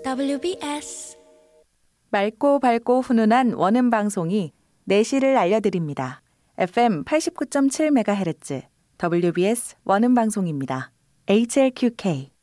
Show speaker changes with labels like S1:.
S1: WBS
S2: 맑고 밝고 훈훈한 원음 방송이 내실을 알려드립니다. FM 89.7MHz WBS 원음 방송입니다. HLQK